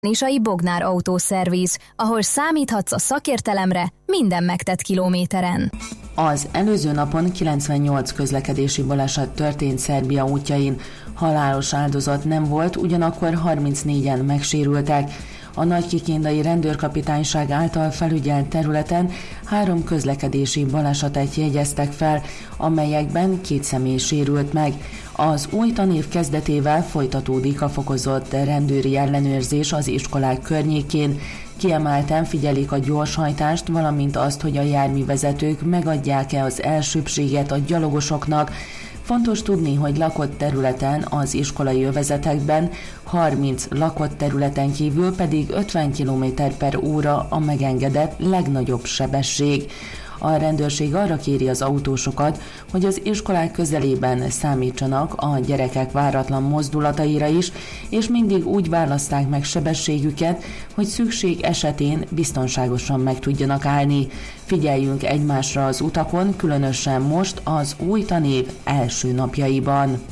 Nisai Bognár Autószerviz, ahol számíthatsz a szakértelemre minden megtett kilométeren. Az előző napon 98 közlekedési baleset történt Szerbia útjain. Halálos áldozat nem volt, ugyanakkor 34-en megsérültek. A Nagykikindai Rendőrkapitányság által felügyelt területen 3 közlekedési balesetet jegyeztek fel, amelyekben 2 személy sérült meg. Az új tanév kezdetével folytatódik a fokozott rendőri ellenőrzés az iskolák környékén. Kiemelten figyelik a gyorshajtást, valamint azt, hogy a járművezetők megadják-e az elsőbbséget a gyalogosoknak. Fontos tudni, hogy lakott területen, az iskolai övezetekben 30 lakott területen kívül pedig 50 km/óra a megengedett legnagyobb sebesség. A rendőrség arra kéri az autósokat, hogy az iskolák közelében számítsanak a gyerekek váratlan mozdulataira is, és mindig úgy választák meg sebességüket, hogy szükség esetén biztonságosan meg tudjanak állni. Figyeljünk egymásra az utakon, különösen most az új tanév első napjaiban.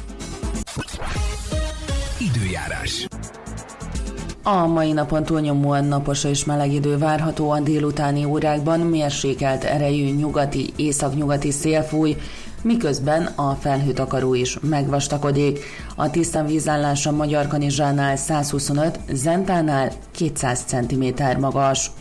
Időjárás. A mai napon túlnyomóan napos és meleg idő várható, a délutáni órákban mérsékelt erejű nyugati, északnyugati szél fúj, miközben a felhőtakaró is megvastakodik. A tiszta vízállás a Magyarkanizsánál 125, Zentánál 200 cm magas.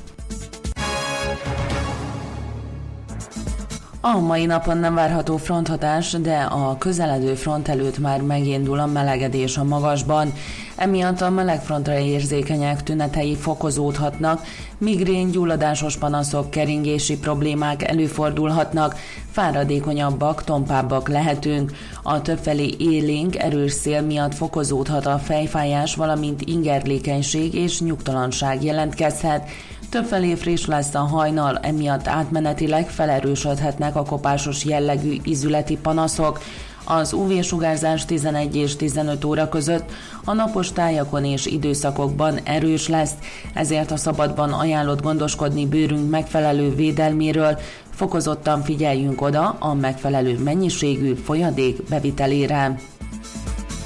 A mai napon nem várható fronthatás, de a közeledő front előtt már megindul a melegedés a magasban. Emiatt a melegfrontra érzékenyek tünetei fokozódhatnak, migrén, gyulladásos panaszok, keringési problémák előfordulhatnak, fáradékonyabbak, tompábbak lehetünk. A többfelé élénk, erős szél miatt fokozódhat a fejfájás, valamint ingerlékenység és nyugtalanság jelentkezhet. Többfelé friss lesz a hajnal, emiatt átmenetileg felerősödhetnek a kopásos jellegű ízületi panaszok. Az UV-sugárzás 11 és 15 óra között a napos tájakon és időszakokban erős lesz, ezért a szabadban ajánlott gondoskodni bőrünk megfelelő védelméről, fokozottan figyeljünk oda a megfelelő mennyiségű folyadék bevitelére.